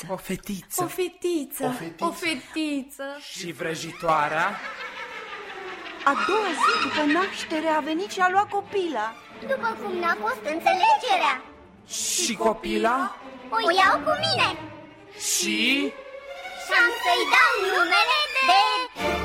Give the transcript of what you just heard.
O fetiță. O fetiță. O fetiță. O fetiță. Și vrăjitoarea? A doua zi după naștere a venit și a luat copila. După cum n-a fost înțelegerea, Și copila? o iau cu mine Și? și am să-i dau numele de